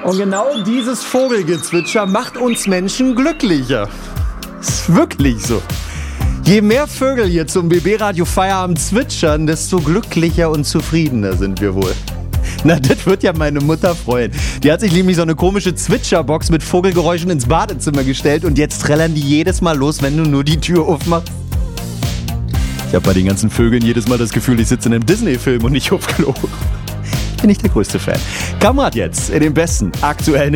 Und genau dieses Vogelgezwitscher macht uns Menschen glücklicher. Ist wirklich so. Je mehr Vögel hier zum BB-Radio Feierabend zwitschern, desto glücklicher und zufriedener sind wir wohl. Na, das wird ja meine Mutter freuen. Die hat sich nämlich so eine komische Zwitscherbox mit Vogelgeräuschen ins Badezimmer gestellt und jetzt trällern die jedes Mal los, wenn du nur die Tür aufmachst. Ich habe bei den ganzen Vögeln jedes Mal das Gefühl, ich sitze in einem Disney-Film und nicht auf Klo. Bin ich der größte Fan. Kamerad jetzt in den besten aktuellen